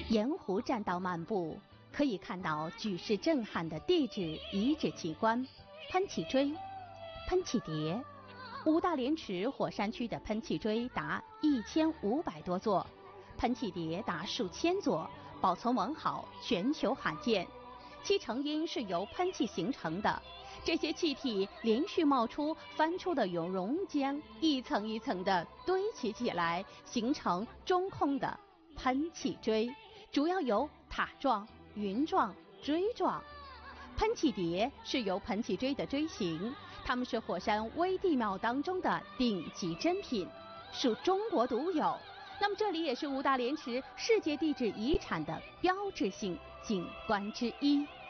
沿湖栈道漫步，可以看到举世震撼的地质遗址奇观——喷气锥、喷气碟。五大连池火山区的喷气锥达1500多座，喷气碟达数千座，保存完好，全球罕见。其成因是由喷气形成的，这些气体连续冒出，翻出的熔融浆一层一层的堆砌起来，形成中空的喷气锥，主要有塔状、云状、锥状。喷气碟是由喷气锥的锥形，它们是火山微地貌当中的顶级珍品，属中国独有。那么这里也是五大连池世界地质遗产的标志性景观之一。